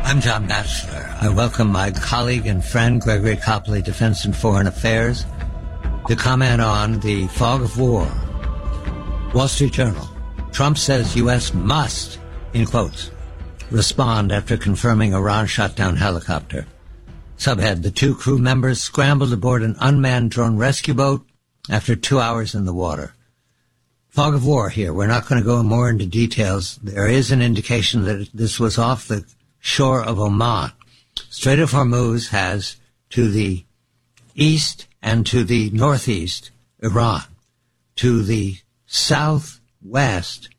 I'm John Batchelor. I welcome my colleague and friend, Gregory Copley, Defense and Foreign Affairs, to comment on the fog of war. Wall Street Journal. Trump says U.S. must, in quotes, respond after confirming Iran shot down helicopter. Subhead, the 2 crew members scrambled aboard an unmanned drone rescue boat after 2 hours in the water. Fog of war here. We're not going to go more into details. There is an indication that this was off the shore of Oman. Strait of Hormuz has to the east and to the northeast Iran, to the southwest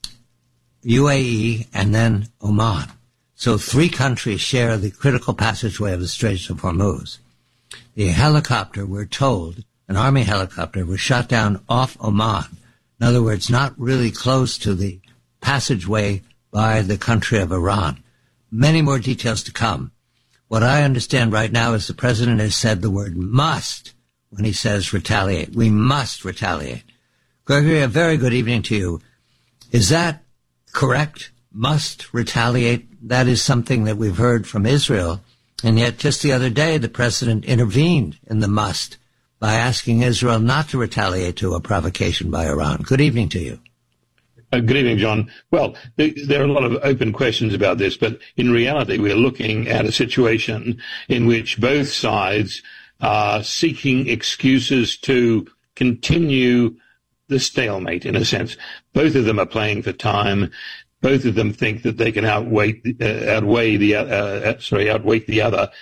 UAE, and then Oman. So 3 countries share the critical passageway of the Strait of Hormuz. The helicopter, we're told, an Army helicopter, was shot down off Oman. In other words, not really close to the passageway by the country of Iran. Many more details to come. What I understand right now is the president has said the word must when he says retaliate. We must retaliate. Gregory, a very good evening to you. Is that correct? Must retaliate? That is something that we've heard from Israel. And yet just the other day, the president intervened in the must by asking Israel not to retaliate to a provocation by Iran. Good evening to you. Good evening, John. Well, there are a lot of open questions about this, but in reality, we're looking at a situation in which both sides are seeking excuses to continue the stalemate, in a sense. Both of them are playing for time. Both of them think that they can outweigh the other.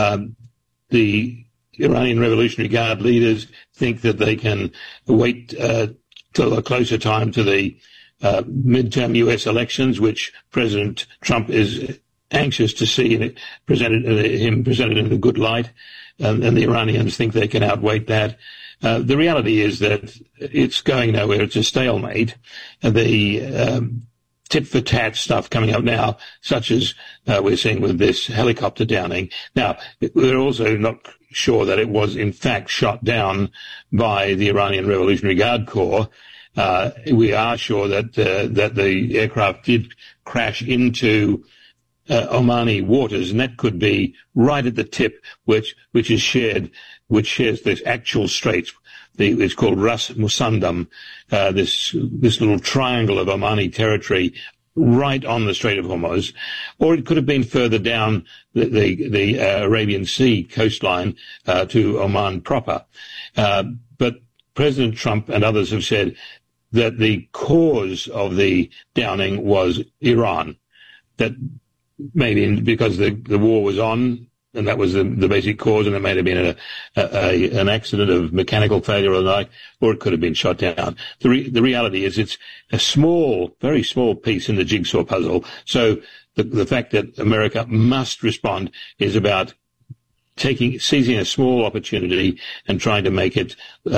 The Iranian Revolutionary Guard leaders think that they can wait till a closer time to the midterm U.S. elections, which President Trump is anxious to see presented in a good light, and the Iranians think they can outweigh that. The reality is that it's going nowhere. It's a stalemate. The tit-for-tat stuff coming up now, such as we're seeing with this helicopter downing. Now, we're also not sure that it was in fact shot down by the Iranian Revolutionary Guard Corps. We are sure that the aircraft did crash into Omani waters, and that could be right at the tip, which shares the actual straits. It's called Ras Musandam, this little triangle of Omani territory right on the Strait of Hormuz, or it could have been further down the Arabian Sea coastline to Oman proper. But President Trump and others have said that the cause of the downing was Iran, that maybe because the war was on, and that was the basic cause, and it may have been an accident of mechanical failure or the like, or it could have been shot down. The reality is it's a small, very small piece in the jigsaw puzzle. So the fact that America must respond is about seizing a small opportunity and trying to make it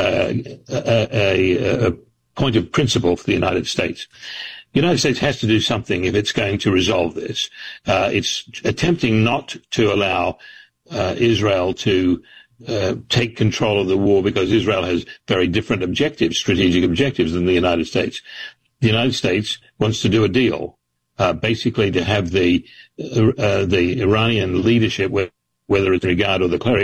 a point of principle for the United States. The United States has to do something if it's going to resolve this. It's attempting not to allow Israel to take control of the war because Israel has very different objectives, strategic objectives, than the United States. The United States wants to do a deal, basically to have the Iranian leadership, whether it's the Guard or the clerics,